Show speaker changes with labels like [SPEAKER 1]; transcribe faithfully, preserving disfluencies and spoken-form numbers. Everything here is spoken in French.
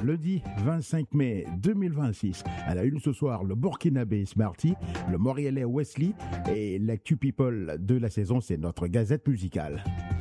[SPEAKER 1] lundi vingt-cinq mai deux mille vingt-six. À la une ce soir, le Burkinabé Smarty, le Montréalais Wesley et l'actu people de la saison, c'est notre gazette musicale.